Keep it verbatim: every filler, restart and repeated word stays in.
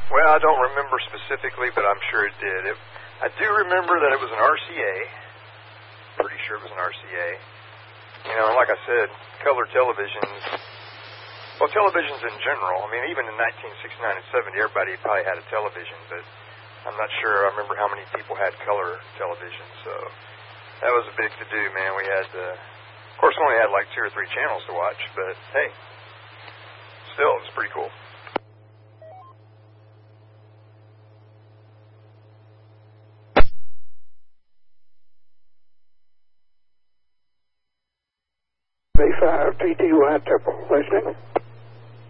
Well, I don't remember specifically, but I'm sure it did. It, I do remember that it was an R C A. Pretty sure it was an R C A. You know, like I said, color televisions, well, televisions in general, I mean, even in nineteen sixty-nine and seventy, everybody probably had a television, but I'm not sure I remember how many people had color television, so that was a big to-do, man. We had, uh, of course, we only had like two or three channels to watch, but hey, still, it was pretty cool. V five T T Y triple, listening.